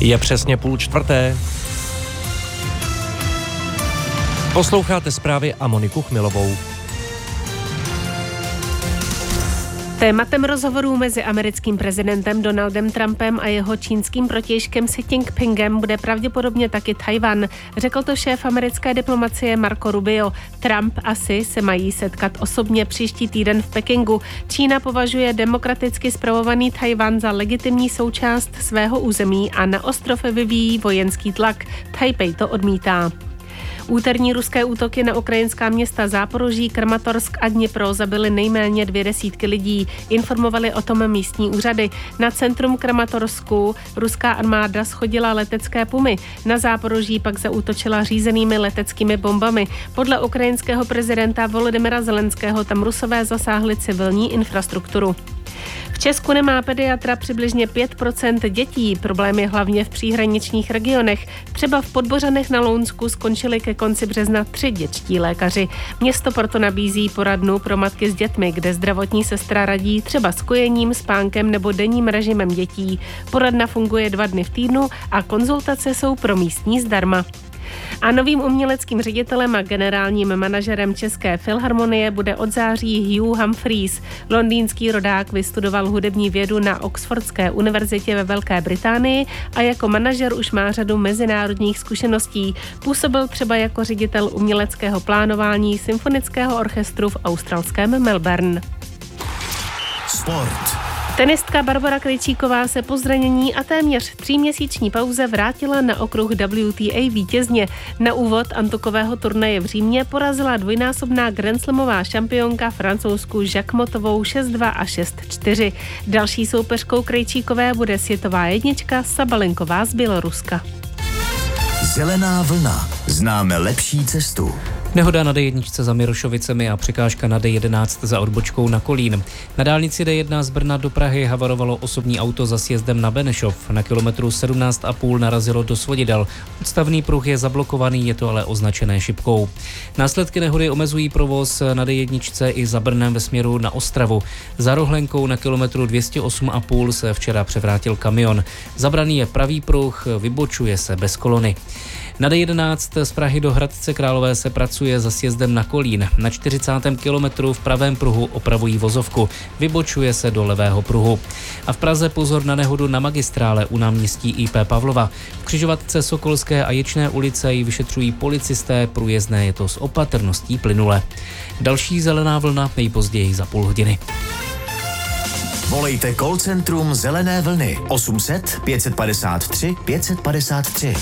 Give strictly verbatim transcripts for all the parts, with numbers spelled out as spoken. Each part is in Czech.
Je přesně půl čtvrté. Posloucháte zprávy a Moniku Chmilovou. Tématem rozhovorů mezi americkým prezidentem Donaldem Trumpem a jeho čínským protějškem Xi Jinpingem bude pravděpodobně taky Tchaj-wan, řekl to šéf americké diplomacie Marco Rubio. Trump a Xi se mají setkat osobně příští týden v Pekingu. Čína považuje demokraticky spravovaný Tchaj-wan za legitimní součást svého území a na ostrov vyvíjí vojenský tlak. Taipei to odmítá. Úterní ruské útoky na ukrajinská města Záporoží, Kramatorsk a Dnipro zabily nejméně dvě desítky lidí. Informovali o tom místní úřady. Na centrum Kramatorsku ruská armáda shodila letecké pumy. Na Záporoží pak zaútočila řízenými leteckými bombami. Podle ukrajinského prezidenta Volodymyra Zelenského tam Rusové zasáhli civilní infrastrukturu. V Česku nemá pediatra přibližně pět procent dětí. Problém je hlavně v příhraničních regionech. Třeba v Podbořanech na Lounsku skončili ke konci března tři dětští lékaři. Město proto nabízí poradnu pro matky s dětmi, kde zdravotní sestra radí třeba s kojením, spánkem nebo denním režimem dětí. Poradna funguje dva dny v týdnu a konzultace jsou pro místní zdarma. A novým uměleckým ředitelem a generálním manažerem České filharmonie bude od září Hugh Humphreys. Londýnský rodák vystudoval hudební vědu na Oxfordské univerzitě ve Velké Británii a jako manažer už má řadu mezinárodních zkušeností. Působil třeba jako ředitel uměleckého plánování symfonického orchestru v australském Melbourne. Sport. Tenistka Barbora Krejčíková se po zranění a téměř tříměsíční pauze vrátila na okruh W T A vítězně. Na úvod antukového turnaje v Římě porazila dvojnásobná grandslamová šampionka Francouzsku Jacquemotovou šest dva a šest čtyři. Další soupeřkou Krejčíkové bude světová jednička Sabalenková z Běloruska. Zelená vlna. Známe lepší cestu. Nehoda na D jedna za Mirošovicemi a překážka na D jedenáct za odbočkou na Kolín. Na dálnici D jedna z Brna do Prahy havarovalo osobní auto za sjezdem na Benešov. Na kilometru sedmnáct a půl narazilo do svodidel. Odstavný pruh je zablokovaný, je to ale označené šipkou. Následky nehody omezují provoz na D jedna i za Brnem ve směru na Ostravu. Za Rohlenkou na kilometru dvě stě osm a půl se včera převrátil kamion. Zabraný je pravý pruh, vybočuje se bez kolony. Na D jedenáct z Prahy do Hradce Králové se pracuje za sjezdem na Kolín. Na čtyřicátém kilometru v pravém pruhu opravují vozovku. Vybočuje se do levého pruhu. A v Praze pozor na nehodu na magistrále u náměstí I P Pavlova. V křižovatce Sokolské a Ječné ulice ji vyšetřují policisté, průjezdné je to s opatrností plynule. Další zelená vlna nejpozději za půl hodiny. Volejte call centrum Zelené vlny osm set pět padesát tři pět padesát tři.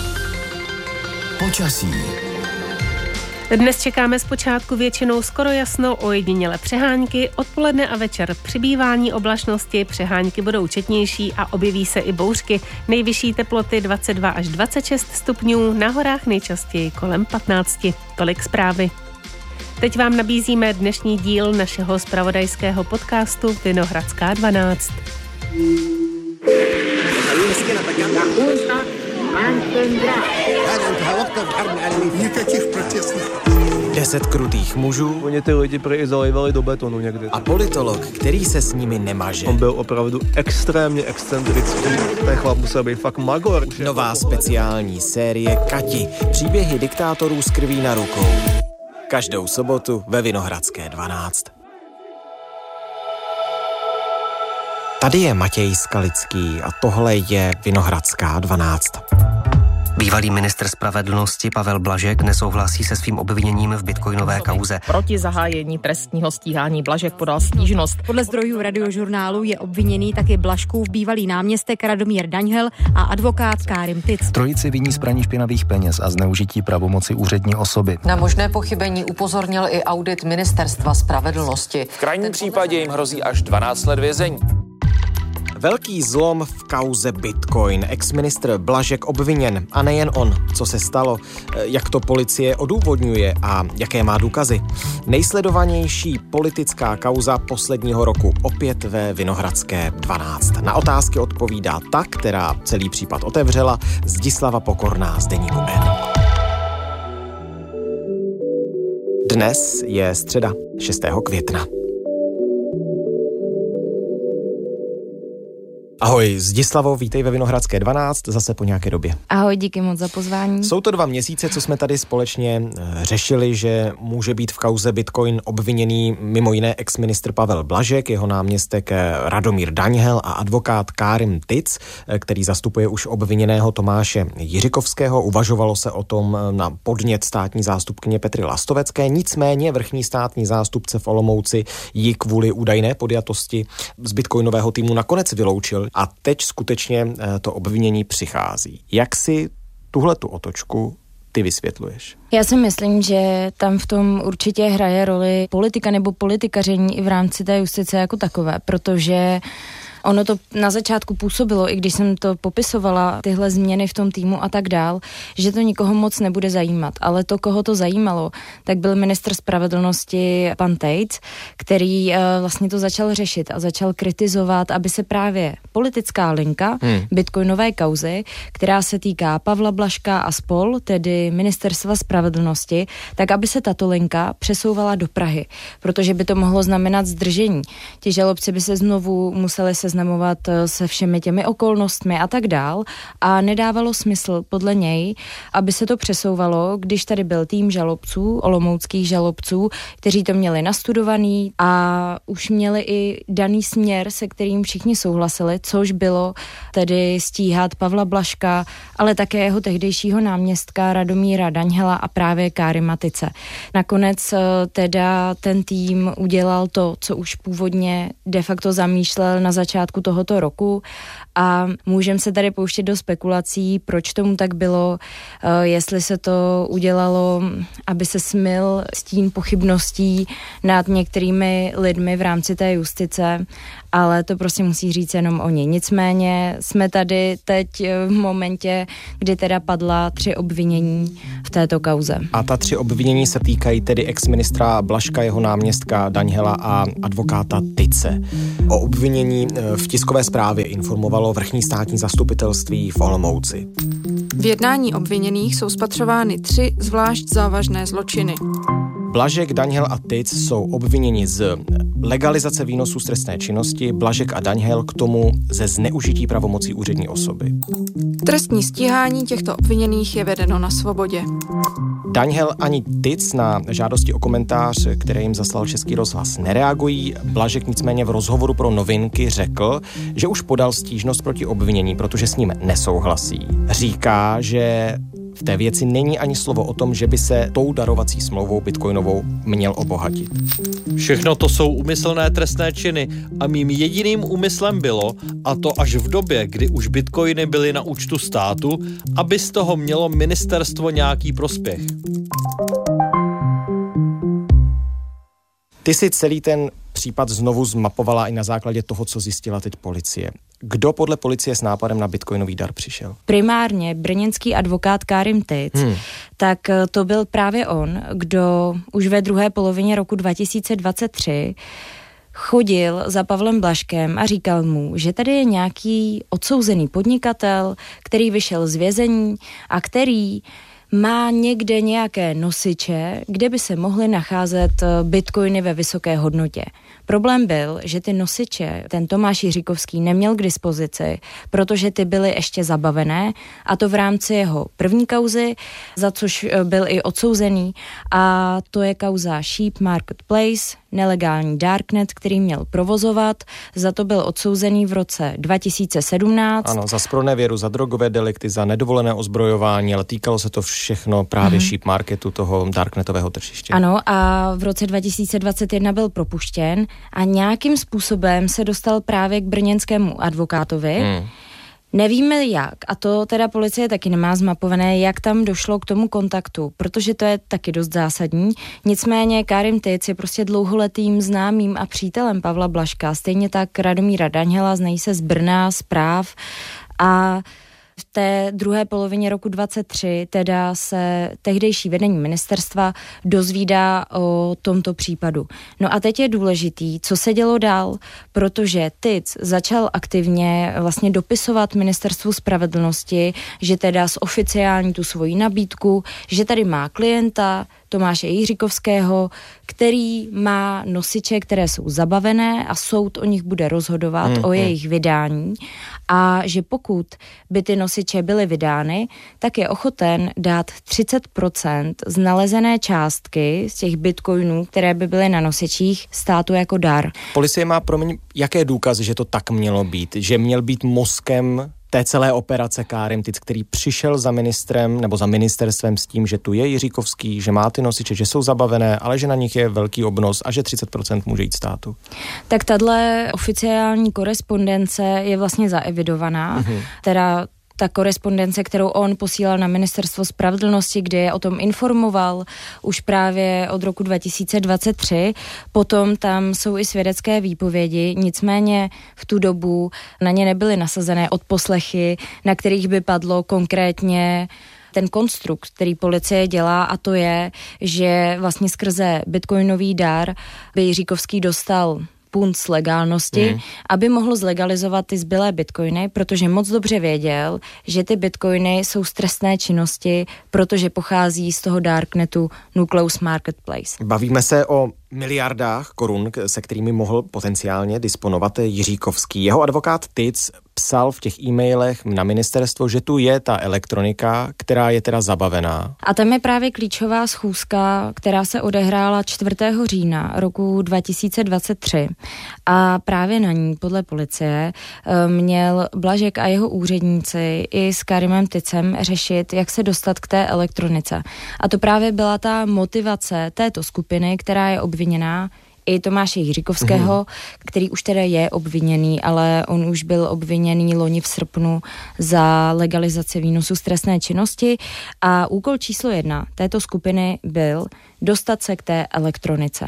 Počasí. Dnes čekáme zpočátku většinou skoro jasno, ojediněle přehánky, odpoledne a večer přibývání oblačnosti, přehánky budou četnější a objeví se i bouřky. Nejvyšší teploty dvacet dva až dvacet šest stupňů, na horách nejčastěji kolem patnáct. Tolik zprávy. Teď vám nabízíme dnešní díl našeho zpravodajského podcastu Vinohradská dvanáct. Deset krutých mužů. Oni ty lidi prý zalívali do betonu někdy. A politolog, který se s nimi nemaže. On byl opravdu extrémně excentrický. Ten chlap musel být fakt magor. Nová speciální série Kati. Příběhy diktátorů s krví na rukou. Každou sobotu ve Vinohradské dvanáct. Tady je Matěj Skalický a tohle je Vinohradská dvanáct. Bývalý ministr spravedlnosti Pavel Blažek nesouhlasí se svým obviněním v bitcoinové kauze. Proti zahájení trestního stíhání Blažek podal stížnost. Podle zdrojů Radiožurnálu je obviněný taky Blažkův bývalý náměstek Radomír Daňhel a advokát Kárim Tic. Trojici viní z praní špinavých peněz a zneužití pravomoci úřední osoby. Na možné pochybení upozornil i audit Ministerstva spravedlnosti. V krajním případě jim hrozí až dvanáct let vězení. Velký zlom v kauze Bitcoin. Ex-ministr Blažek obviněn. A nejen on. Co se stalo? Jak to policie odůvodňuje a jaké má důkazy? Nejsledovanější politická kauza posledního roku. Opět ve Vinohradské dvanáct. Na otázky odpovídá ta, která celý případ otevřela, Zdislava Pokorná z deníku N. Dnes je středa šestého května. Ahoj, Zdislavo, vítej ve Vinohradské dvanáct, zase po nějaké době. Ahoj, díky moc za pozvání. Jsou to dva měsíce, co jsme tady společně řešili, že může být v kauze Bitcoin obviněný mimo jiné exministr Pavel Blažek, jeho náměstek Radomír Daňhel a advokát Kárim Tic, který zastupuje už obviněného Tomáše Jiřikovského. Uvažovalo se o tom na podnět státní zástupkyně Petry Lastovecké, nicméně vrchní státní zástupce v Olomouci ji kvůli údajné podjatosti z bitcoinového týmu nakonec vyloučil. A teď skutečně to obvinění přichází. Jak si tuhletu otočku ty vysvětluješ? Já si myslím, že tam v tom určitě hraje roli politika nebo politikaření i v rámci té justice jako takové, protože ono to na začátku působilo, i když jsem to popisovala, tyhle změny v tom týmu a tak dál, že to nikoho moc nebude zajímat. Ale to, koho to zajímalo, tak byl ministr spravedlnosti pan Tejc, který uh, vlastně to začal řešit a začal kritizovat, aby se právě politická linka hmm. bitcoinové kauzy, která se týká Pavla Blažka a spol, tedy ministerstva spravedlnosti, tak aby se tato linka přesouvala do Prahy, protože by to mohlo znamenat zdržení. Ti žalobci by se znovu museli se seznamovat se všemi těmi okolnostmi a tak dál a nedávalo smysl podle něj, aby se to přesouvalo, když tady byl tým žalobců, olomouckých žalobců, kteří to měli nastudovaný a už měli i daný směr, se kterým všichni souhlasili, což bylo tedy stíhat Pavla Blažka, ale také jeho tehdejšího náměstka Radomíra Daňhela a právě Kárima Tice. Nakonec teda ten tým udělal to, co už původně de facto zamýšlel na začátku tohoto roku a můžeme se tady pouštět do spekulací, proč tomu tak bylo, jestli se to udělalo, aby se smyl stín pochybností nad některými lidmi v rámci té justice, ale to prostě musí říct jenom oni. Nicméně jsme tady teď v momentě, kdy teda padla tři obvinění v této kauze. A ta tři obvinění se týkají tedy exministra Blažka, jeho náměstka Daňhela a advokáta Tice. O obvinění v tiskové zprávě informovalo vrchní státní zastupitelství v Olomouci. V jednání obviněných jsou spatřovány tři zvlášť závažné zločiny. Blažek, Daňhel a Tic jsou obviněni z legalizace výnosů z trestné činnosti, Blažek a Daňhel k tomu ze zneužití pravomocí úřední osoby. Trestní stíhání těchto obviněných je vedeno na svobodě. Daňhel ani Tic na žádosti o komentář, které jim zaslal Český rozhlas, nereagují. Blažek nicméně v rozhovoru pro Novinky řekl, že už podal stížnost proti obvinění, protože s ním nesouhlasí. Říká, že v té věci není ani slovo o tom, že by se tou darovací smlouvou bitcoinovou měl obohatit. Všechno to jsou úmyslné trestné činy a mým jediným úmyslem bylo, a to až v době, kdy už bitcoiny byly na účtu státu, aby z toho mělo ministerstvo nějaký prospěch. Ty si celý ten případ znovu zmapovala i na základě toho, co zjistila teď policie. Kdo podle policie s nápadem na bitcoinový dar přišel? Primárně brněnský advokát Kárim Tic, hmm. tak to byl právě on, kdo už ve druhé polovině roku dva tisíce dvacet tři chodil za Pavlem Blažkem a říkal mu, že tady je nějaký odsouzený podnikatel, který vyšel z vězení a který má někde nějaké nosiče, kde by se mohly nacházet bitcoiny ve vysoké hodnotě. Problém byl, že ty nosiče ten Tomáš Jiřikovský neměl k dispozici, protože ty byly ještě zabavené, a to v rámci jeho první kauzy, za což byl i odsouzený, a to je kauza Sheep Marketplace, nelegální darknet, který měl provozovat. Za to byl odsouzený v roce dva tisíce sedmnáct. Ano, za zpronevěru, za drogové delikty, za nedovolené ozbrojování, ale týkalo se to všechno právě mm. Sheep Marketu, toho darknetového tržiště. Ano, a v roce dva tisíce dvacet jedna byl propuštěn a nějakým způsobem se dostal právě k brněnskému advokátovi. Mm. Nevíme jak, a to teda policie taky nemá zmapované, jak tam došlo k tomu kontaktu, protože to je taky dost zásadní. Nicméně Kárim Tic je prostě dlouholetým známým a přítelem Pavla Blažka, stejně tak Radomíra Daňhela, znají se z Brna, z Práv, a v té druhé polovině roku dvacet tři teda se tehdejší vedení ministerstva dozvídá o tomto případu. No a teď je důležitý, co se dělo dál, protože Tic začal aktivně vlastně dopisovat ministerstvu spravedlnosti, že teda zoficiální tu svoji nabídku, že tady má klienta, Tomáše Jiříkovského, který má nosiče, které jsou zabavené a soud o nich bude rozhodovat hmm, o jejich vydání a že pokud by ty nosiče byly vydány, tak je ochoten dát třicet procent z nalezené částky z těch bitcoinů, které by byly na nosičích, státu jako dar. Policie má, promiň, jaké důkazy, že to tak mělo být? Že měl být mozkem té celé operace Karim Tic, který přišel za ministrem nebo za ministerstvem s tím, že tu je Jiříkovský, že má ty nosiče, že jsou zabavené, ale že na nich je velký obnos a že třicet procent může jít státu. Tak tahle oficiální korespondence je vlastně zaevidovaná, mm-hmm. teda ta korespondence, kterou on posílal na ministerstvo spravedlnosti, kde je o tom informoval už právě od roku dva tisíce dvacet tři. Potom tam jsou i svědecké výpovědi, nicméně v tu dobu na ně nebyly nasazené odposlechy, na kterých by padlo konkrétně ten konstrukt, který policie dělá, a to je, že vlastně skrze bitcoinový dar by Jiříkovský dostal punc legálnosti, mm. aby mohl zlegalizovat ty zbylé bitcoiny, protože moc dobře věděl, že ty bitcoiny jsou z trestné činnosti, protože pochází z toho darknetu Nucleus Marketplace. Bavíme se o miliardách korun, se kterými mohl potenciálně disponovat Jiříkovský. Jeho advokát Tic psal v těch e-mailech na ministerstvo, že tu je ta elektronika, která je teda zabavená. A tam je právě klíčová schůzka, která se odehrála čtvrtého října roku dva tisíce dvacet tři. A právě na ní, podle policie, měl Blažek a jeho úředníci i s Karimem Ticem řešit, jak se dostat k té elektronice. A to právě byla ta motivace této skupiny, která je obviněná, i Tomáše Jiříkovského, mm. který už teda je obviněný, ale on už byl obviněný loni v srpnu za legalizaci výnosu z trestné činnosti a úkol číslo jedna této skupiny byl dostat se k té elektronice.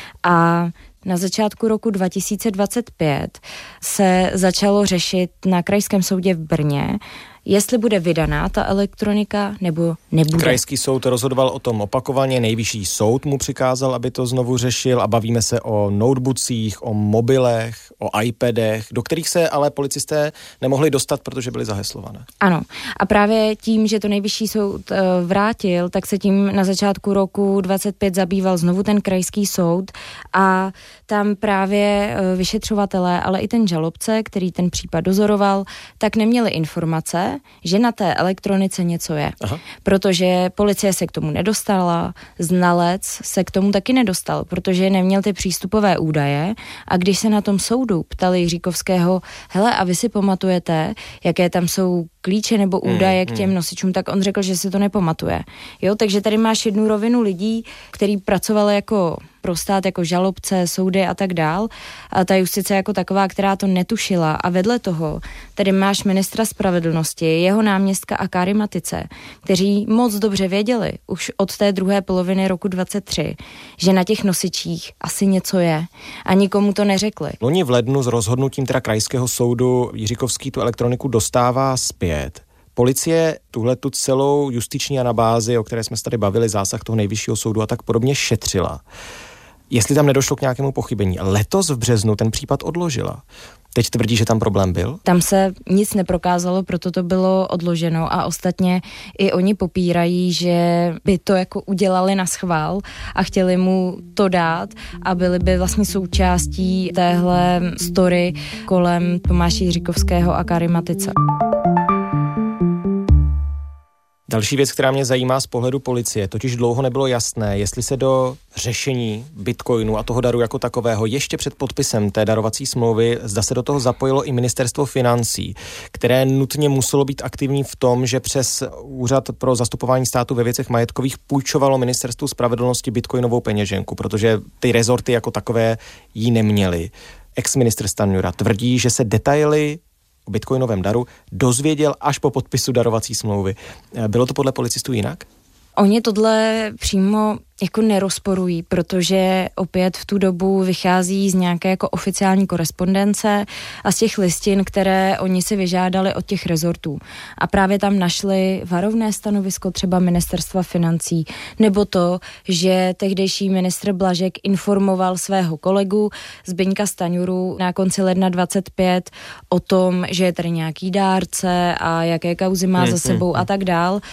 A na začátku roku dva tisíce dvacet pět se začalo řešit na Krajském soudě v Brně, jestli bude vydaná ta elektronika nebo nebude. Krajský soud rozhodoval o tom opakovaně, nejvyšší soud mu přikázal, aby to znovu řešil a bavíme se o notebookcích, o mobilech, o iPadech, do kterých se ale policisté nemohli dostat, protože byly zaheslované. Ano. A právě tím, že to nejvyšší soud vrátil, tak se tím na začátku roku dvacet pět zabýval znovu ten krajský soud a tam právě vyšetřovatelé, ale i ten žalobce, který ten případ dozoroval, tak neměli informace, že na té elektronice něco je. Aha. Protože policie se k tomu nedostala, znalec se k tomu taky nedostal, protože neměl ty přístupové údaje a když se na tom soudu ptali Jiříkovského, hele, a vy si pamatujete, jaké tam jsou klíče nebo údaje mm, k těm nosičům, tak on řekl, že si to nepamatuje. Jo, takže tady máš jednu rovinu lidí, který pracovali jako pro stát, jako žalobce, soudy a tak dál. A ta justice jako taková, která to netušila. A vedle toho tady máš ministra spravedlnosti, jeho náměstka a Karima Tice, kteří moc dobře věděli už od té druhé poloviny roku dvacet tři, že na těch nosičích asi něco je. A nikomu to neřekli. Loni v lednu s rozhodnutím teda krajského soudu Jiříkovský tu elektroniku dostává zpět. Policie tuhle tu celou justiční anabázi, o které jsme se tady bavili, zásah toho nejvyššího soudu a tak podobně šetřila. Jestli tam nedošlo k nějakému pochybení. Letos v březnu ten případ odložila. Teď tvrdí, že tam problém byl? Tam se nic neprokázalo, proto to bylo odloženo a ostatně i oni popírají, že by to jako udělali na schvál a chtěli mu to dát a byli by vlastně součástí téhle story kolem Tomáše Jiříkovského a Karima Tice. Další věc, která mě zajímá z pohledu policie, totiž dlouho nebylo jasné, jestli se do řešení bitcoinu a toho daru jako takového ještě před podpisem té darovací smlouvy, zda se do toho zapojilo i ministerstvo financí, které nutně muselo být aktivní v tom, že přes Úřad pro zastupování státu ve věcech majetkových půjčovalo ministerstvu spravedlnosti bitcoinovou peněženku, protože ty rezorty jako takové ji neměly. Ex-ministr Stanjura tvrdí, že se detaily o bitcoinovém daru dozvěděl až po podpisu darovací smlouvy. Bylo to podle policistů jinak? Oni tohle přímo jako nerozporují, protože opět v tu dobu vychází z nějaké jako oficiální korespondence a z těch listin, které oni si vyžádali od těch rezortů. A právě tam našli varovné stanovisko třeba ministerstva financí, nebo to, že tehdejší ministr Blažek informoval svého kolegu Zbyňka Stanjuru na konci ledna dvacet pět o tom, že je tady nějaký dárce a jaké kauzy má hmm, za sebou hmm. a tak dál.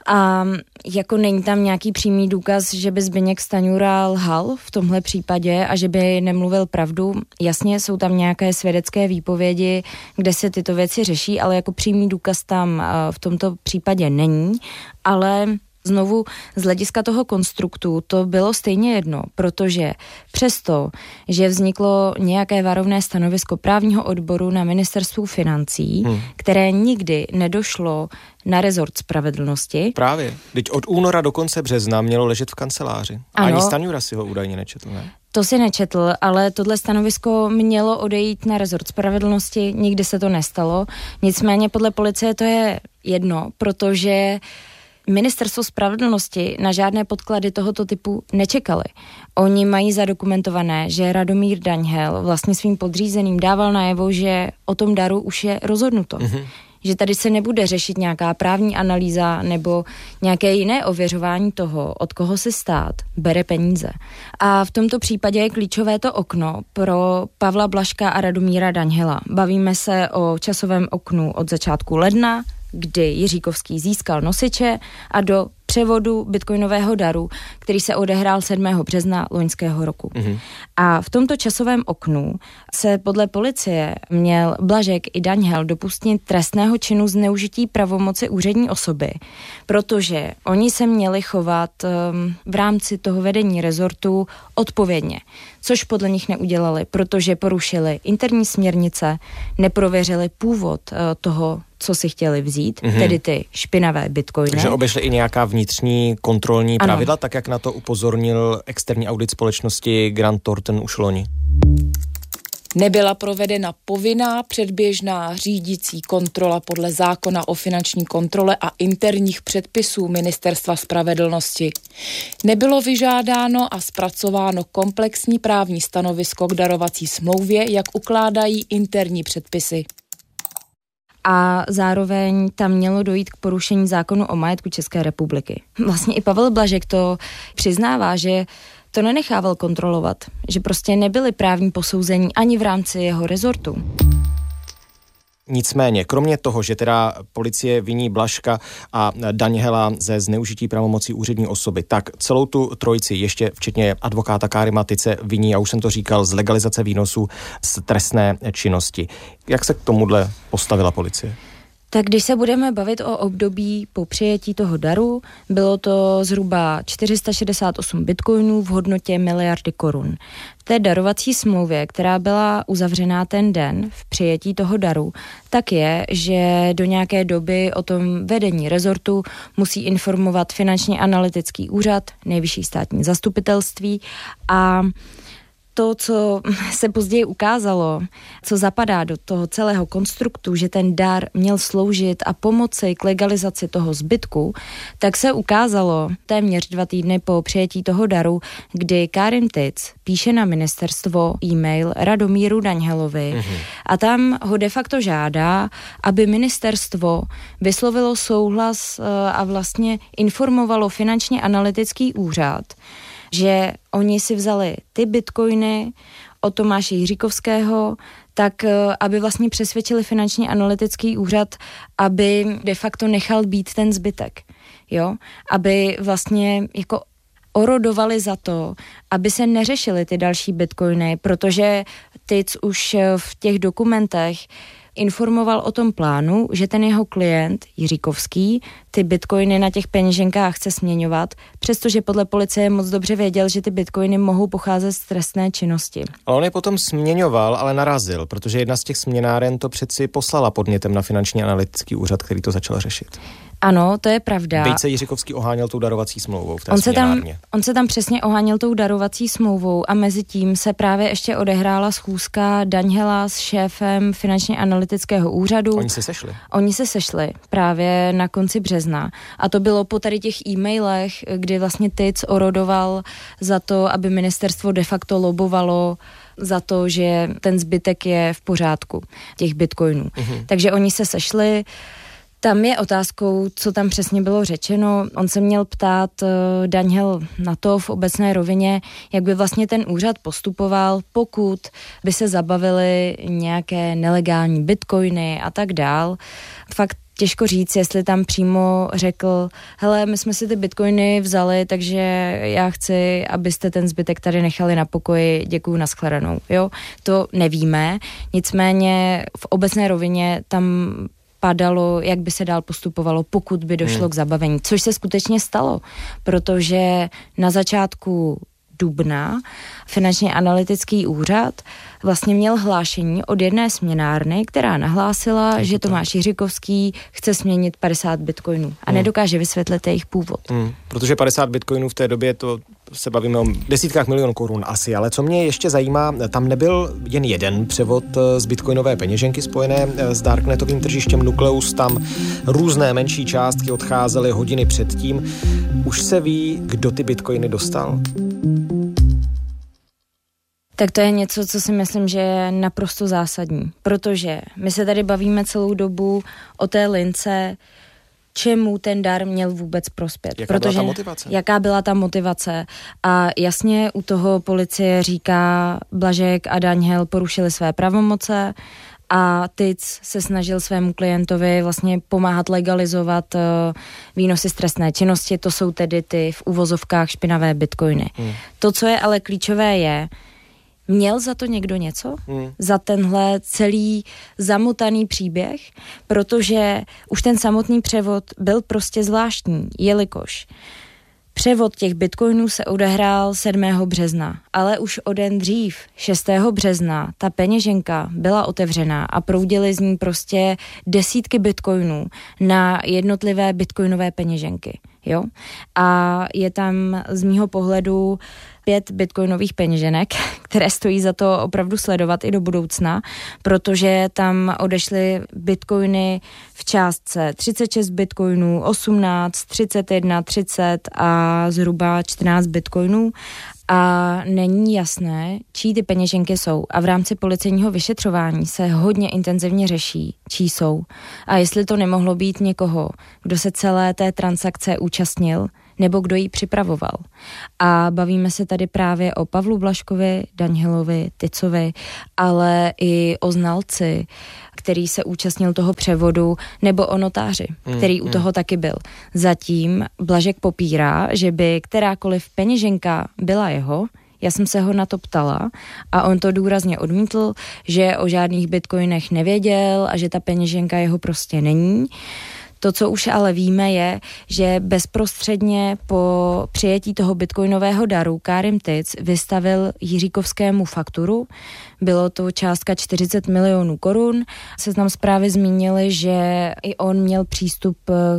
A jako není tam nějaký přímý důkaz, že by Zbyněk Stanjura lhal v tomhle případě a že by nemluvil pravdu. Jasně, jsou tam nějaké svědecké výpovědi, kde se tyto věci řeší, ale jako přímý důkaz tam v tomto případě není, ale znovu z hlediska toho konstruktu to bylo stejně jedno, protože přesto, že vzniklo nějaké varovné stanovisko právního odboru na ministerstvu financí, hmm. které nikdy nedošlo na rezort spravedlnosti. Právě. Teď od února do konce března mělo ležet v kanceláři. Ano, ani Stanjura si ho údajně nečetl, ne? To si nečetl, ale tohle stanovisko mělo odejít na rezort spravedlnosti, nikdy se to nestalo. Nicméně podle policie to je jedno, protože Ministerstvo spravedlnosti na žádné podklady tohoto typu nečekali. Oni mají zadokumentované, že Radomír Daňhel vlastně svým podřízeným dával najevo, že o tom daru už je rozhodnuto. Mm-hmm. Že tady se nebude řešit nějaká právní analýza nebo nějaké jiné ověřování toho, od koho si stát bere peníze. A v tomto případě je klíčové to okno pro Pavla Blažka a Radomíra Daňhela. Bavíme se o časovém oknu od začátku ledna, kdy Jiříkovský získal nosiče, a do převodu bitcoinového daru, který se odehrál sedmého března loňského roku. Mm-hmm. A v tomto časovém oknu se podle policie měl Blažek i Daňhel dopustit trestného činu zneužití pravomoci úřední osoby, protože oni se měli chovat um, v rámci toho vedení rezortu odpovědně, což podle nich neudělali, protože porušili interní směrnice, neprověřili původ uh, toho, co si chtěli vzít, mm-hmm. tedy ty špinavé bitcoiny. Takže obešli i nějaká vnitřní kontrolní ano. pravidla, tak jak na to upozornil externí audit společnosti Grant Thornton už loni. Nebyla provedena povinná předběžná řídící kontrola podle zákona o finanční kontrole a interních předpisů Ministerstva spravedlnosti. Nebylo vyžádáno a zpracováno komplexní právní stanovisko k darovací smlouvě, jak ukládají interní předpisy. A zároveň tam mělo dojít k porušení zákonu o majetku České republiky. Vlastně i Pavel Blažek to přiznává, že to nenechával kontrolovat, že prostě nebyly právní posouzení ani v rámci jeho rezortu. Nicméně, kromě toho, že teda policie viní Blažka a Daňhela ze zneužití pravomocí úřední osoby, tak celou tu trojici, ještě včetně advokáta Kárima Tyce, viní, já už jsem to říkal, z legalizace výnosů z trestné činnosti. Jak se k tomuhle postavila policie? Tak když se budeme bavit o období po přijetí toho daru, bylo to zhruba čtyři sta šedesát osm bitcoinů v hodnotě miliardy korun. V té darovací smlouvě, která byla uzavřená ten den v přijetí toho daru, tak je, že do nějaké doby o tom vedení rezortu musí informovat Finančně analytický úřad, Nejvyšší státní zastupitelství a to, co se později ukázalo, co zapadá do toho celého konstruktu, že ten dar měl sloužit a pomoci k legalizaci toho zbytku, tak se ukázalo téměř dva týdny po přijetí toho daru, kdy Kárim Tic píše na ministerstvo e-mail Radomíru Daňhelovi mm-hmm. a tam ho de facto žádá, aby ministerstvo vyslovilo souhlas a vlastně informovalo Finančně analytický úřad, že oni si vzali ty bitcoiny od Tomáše Jiříkovského, tak aby vlastně přesvědčili Finančně analytický úřad, aby de facto nechal být ten zbytek. Jo? Aby vlastně jako orodovali za to, aby se neřešily ty další bitcoiny, protože Tic už v těch dokumentech informoval o tom plánu, že ten jeho klient Jiříkovský ty bitcoiny na těch peněženkách chce směňovat, přestože podle policie moc dobře věděl, že ty bitcoiny mohou pocházet z trestné činnosti. Ale on je potom směňoval, ale narazil, protože jedna z těch směnáren to přeci poslala podnětem na Finanční analytický úřad, který to začal řešit. Ano, to je pravda. Byť se Jiříkovský oháněl tou darovací smlouvou v té on se, tam, směnárně. on se tam přesně oháněl tou darovací smlouvou a mezi tím se právě ještě odehrála schůzka Daňhela s šéfem Finančně analytického úřadu. Oni se sešli. Oni se sešli právě na konci března a to bylo po tady těch e-mailech, kdy vlastně Tic orodoval za to, aby ministerstvo de facto lobovalo za to, že ten zbytek je v pořádku těch bitcoinů. Mhm. Takže oni se sešli. Tam je otázkou, co tam přesně bylo řečeno. On se měl ptát uh, Daniel na to v obecné rovině, jak by vlastně ten úřad postupoval, pokud by se zabavily nějaké nelegální bitcoiny a tak dál. Fakt těžko říct, jestli tam přímo řekl, hele, my jsme si ty bitcoiny vzali, takže já chci, abyste ten zbytek tady nechali na pokoji, děkuju, nashledanou. Jo? To nevíme, nicméně v obecné rovině tam padalo, jak by se dál postupovalo, pokud by došlo hmm. k zabavení, což se skutečně stalo, protože na začátku dubna Finančně analytický úřad vlastně měl hlášení od jedné směnárny, která nahlásila, že Tomáš Jiříkovský chce směnit padesát bitcoinů a hmm. nedokáže vysvětlit jejich původ. Hmm. Protože padesát bitcoinů v té době, to se bavíme o desítkách milionů korun asi, ale co mě ještě zajímá, tam nebyl jen jeden převod z bitcoinové peněženky spojené s darknetovým tržištěm Nukleus, tam různé menší částky odcházely hodiny předtím. Už se ví, kdo ty bitcoiny dostal? Tak to je něco, co si myslím, že je naprosto zásadní, protože my se tady bavíme celou dobu o té lince, čemu ten dar měl vůbec prospět. Jaká protože byla ta motivace? Jaká byla ta motivace? A jasně u toho policie říká, Blažek a Daniel porušili své pravomoce a Tic se snažil svému klientovi vlastně pomáhat legalizovat uh, výnosy z trestné činnosti, to jsou tedy ty v uvozovkách špinavé bitcoiny. Hmm. To, co je ale klíčové je, měl za to někdo něco? Hmm. Za tenhle celý zamotaný příběh? Protože už ten samotný převod byl prostě zvláštní, jelikož převod těch bitcoinů se odehrál sedmého března, ale už o den dřív, šestého března, ta peněženka byla otevřená a proudily z ní prostě desítky bitcoinů na jednotlivé bitcoinové peněženky. Jo? A je tam z mýho pohledu pět bitcoinových peněženek, které stojí za to opravdu sledovat i do budoucna, protože tam odešly bitcoiny v částce třicet šest bitcoinů, osmnáct, třicet jedna, třicet a zhruba čtrnáct bitcoinů a není jasné, čí ty peněženky jsou. A v rámci policejního vyšetřování se hodně intenzivně řeší, čí jsou. A jestli to nemohlo být někoho, kdo se celé té transakce účastnil, nebo kdo ji připravoval. A bavíme se tady právě o Pavlu Blažkovi, Danielovi, Ticovi, ale i o znalci, který se účastnil toho převodu, nebo o notáři, mm, který mm. u toho taky byl. Zatím Blažek popírá, že by kterákoliv peněženka byla jeho. Já jsem se ho na to ptala a on to důrazně odmítl, že o žádných bitcoinech nevěděl a že ta peněženka jeho prostě není. To, co už ale víme, je, že bezprostředně po přijetí toho bitcoinového daru Karim Tic vystavil Jiříkovskému fakturu. Bylo to částka čtyřicet milionů korun. Seznam zprávy zmínili, že i on měl přístup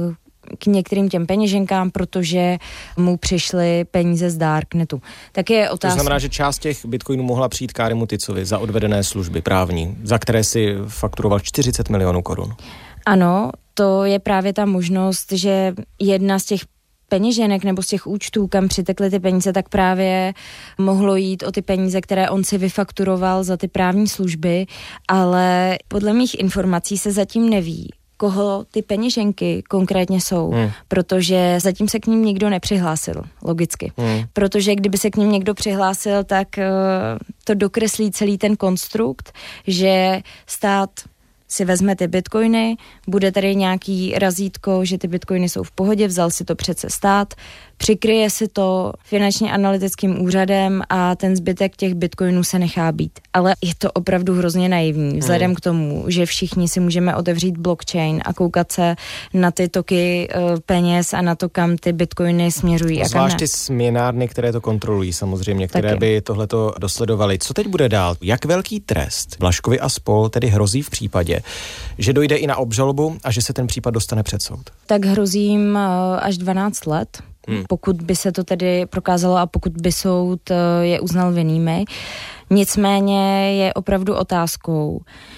k některým těm peněženkám, protože mu přišly peníze z Darknetu. Tak je otázka. To znamená, že část těch bitcoinů mohla přijít Karimu Ticovi za odvedené služby právní, za které si fakturoval čtyřicet milionů korun. Ano, to je právě ta možnost, že jedna z těch peněženek nebo z těch účtů, kam přitekly ty peníze, tak právě mohlo jít o ty peníze, které on si vyfakturoval za ty právní služby, ale podle mých informací se zatím neví, koho ty peněženky konkrétně jsou, hmm. protože zatím se k ním nikdo nepřihlásil, logicky. Hmm. Protože kdyby se k ním někdo přihlásil, tak uh, to dokreslí celý ten konstrukt, že stát si vezme ty bitcoiny, bude tady nějaký razítko, že ty bitcoiny jsou v pohodě, vzal si to přece stát, přikryje si to finančně analytickým úřadem a ten zbytek těch bitcoinů se nechá být. Ale je to opravdu hrozně naivní, vzhledem hmm. k tomu, že všichni si můžeme otevřít blockchain a koukat se na ty toky uh, peněz a na to, kam ty bitcoiny směřují. Zvlášť ty směnárny, které to kontrolují samozřejmě, které Taky. by tohleto dosledovaly. Co teď bude dál? Jak velký trest Blažkovi a spol tedy hrozí v případě, že dojde i na obžalobu a že se ten případ dostane před soud? Tak hrozí jim uh, až dvanáct let. Hmm. Pokud by se to tedy prokázalo a pokud by soud je uznal vinnými. Nicméně je opravdu otázkou,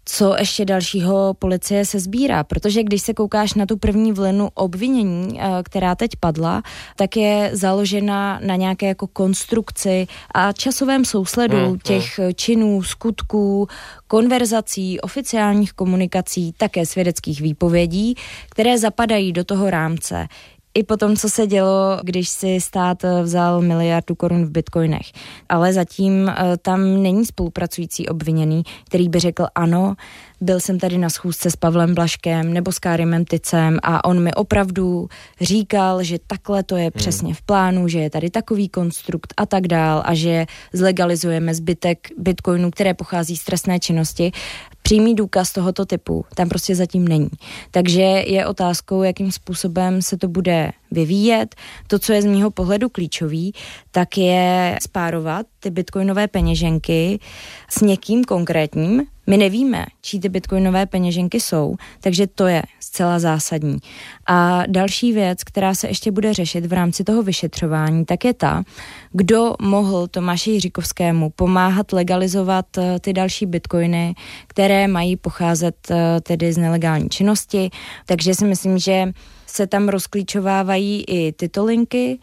co ještě dalšího policie se sbírá, protože když se koukáš na tu první vlnu obvinění, která teď padla, tak je založena na nějaké jako konstrukci a časovém sousledu hmm, těch hmm. činů, skutků, konverzací, oficiálních komunikací, také svědeckých výpovědí, které zapadají do toho rámce. I po tom, co se dělo, když si stát vzal miliardu korun v bitcoinech. Ale zatím tam není spolupracující obviněný, který by řekl ano, byl jsem tady na schůzce s Pavlem Blažkem nebo s Kárimem Tycem a on mi opravdu říkal, že takhle to je přesně v plánu, že je tady takový konstrukt a tak dál a že zlegalizujeme zbytek bitcoinů, které pochází z trestné činnosti. Přímý důkaz tohoto typu tam prostě zatím není. Takže je otázkou, jakým způsobem se to bude vyvíjet. To, co je z mýho pohledu klíčový, tak je spárovat ty bitcoinové peněženky s někým konkrétním. My nevíme, čí ty bitcoinové peněženky jsou, takže to je zcela zásadní. A další věc, která se ještě bude řešit v rámci toho vyšetřování, tak je ta, kdo mohl Tomáši Jiříkovskému pomáhat legalizovat ty další bitcoiny, které mají pocházet tedy z nelegální činnosti. Takže si myslím, že se tam rozklíčovávají i tyto linky,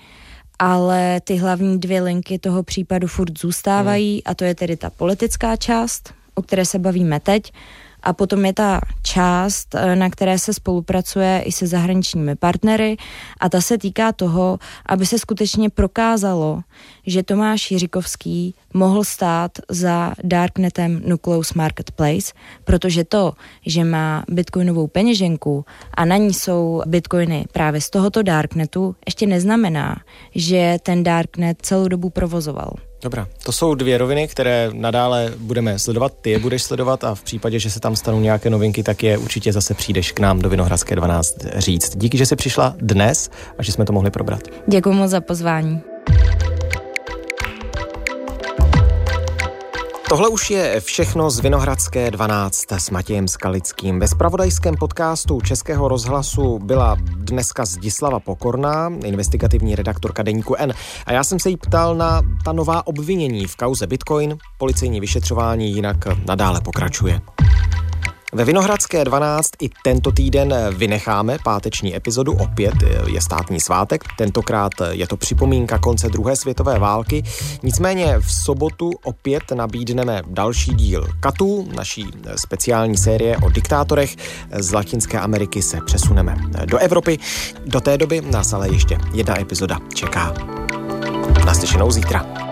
ale ty hlavní dvě linky toho případu furt zůstávají hmm. a to je tedy ta politická část, o které se bavíme teď, a potom je ta část, na které se spolupracuje i se zahraničními partnery a ta se týká toho, aby se skutečně prokázalo, že Tomáš Jiříkovský mohl stát za darknetem Nucleus Marketplace, protože to, že má bitcoinovou peněženku a na ní jsou bitcoiny právě z tohoto darknetu, ještě neznamená, že ten darknet celou dobu provozoval. Dobrá, to jsou dvě roviny, které nadále budeme sledovat, ty je budeš sledovat a v případě, že se tam stanou nějaké novinky, tak je určitě zase přijdeš k nám do Vinohradské dvanáct říct. Díky, že jsi přišla dnes a že jsme to mohli probrat. Děkuji moc za pozvání. Tohle už je všechno z Vinohradské dvanáct s Matějem Skalickým. Ve zpravodajském podcastu Českého rozhlasu byla dneska Zdislava Pokorná, investigativní redaktorka deníku N. A já jsem se jí ptal na ta nová obvinění v kauze Bitcoin. Policejní vyšetřování jinak nadále pokračuje. Ve Vinohradské dvanáct i tento týden vynecháme páteční epizodu, opět je státní svátek, tentokrát je to připomínka konce druhé světové války, nicméně v sobotu opět nabídneme další díl Katů, naší speciální série o diktátorech. Z Latinské Ameriky se přesuneme do Evropy, do té doby nás ale ještě jedna epizoda čeká. Naslyšenou zítra.